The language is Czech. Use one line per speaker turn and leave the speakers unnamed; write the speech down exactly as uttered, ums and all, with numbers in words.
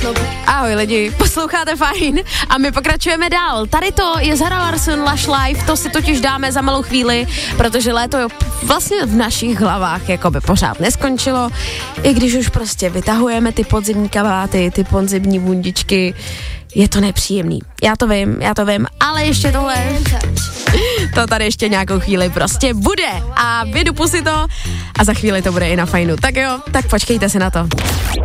Ahoj lidi, posloucháte Fajn a my pokračujeme dál. Tady to je Zara Larsson, Lush Life, to si totiž dáme za malou chvíli, protože léto vlastně v našich hlavách jakoby pořád neskončilo, i když už prostě vytahujeme ty podzimní kabáty, ty podzimní bundičky, je to nepříjemný. Já to vím, já to vím, ale ještě tohle, to tady ještě nějakou chvíli prostě bude a vydupu si to a za chvíli to bude i na Fajnu. Tak jo, tak počkejte si na to.